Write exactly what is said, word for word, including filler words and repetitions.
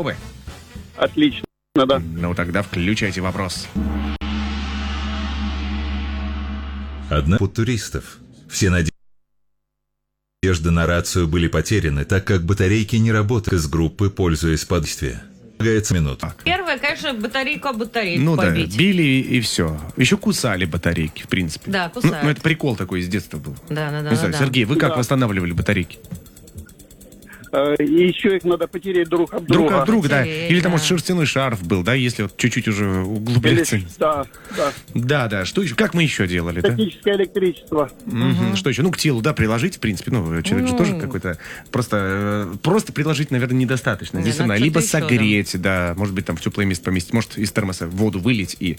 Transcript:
Оба. Отлично, да. Ну тогда включайте вопрос. Одна у туристов. Все надежды на рацию были потеряны, так как батарейки не работают из группы, пользуясь подействием. Полагается минут. Первое, конечно, батарейку об батарейку Ну побить. да, били и все. Еще кусали батарейки, в принципе. Да, Ну, кусают. ну, это прикол такой из детства был. Да, да, да. Не знаю, да, Сергей, вы как Да. восстанавливали батарейки? Э, И еще их надо потереть друг от Друг друга. от друга, да. Потереть, Или там, да. может, шерстяной шарф был, да, если вот чуть-чуть уже Или- углубляться. Да, да. Да, да. Что еще? Как мы еще делали, да? Статическое электричество. Мгм. Что еще? Ну, к телу, да, приложить, в принципе. Ну, человек же Ну. тоже какой-то... Просто, э, просто приложить, наверное, недостаточно. Не, Действительно, надо либо что-то еще, согреть, да. Может быть, там в теплое место поместить. Может, из термоса воду вылить и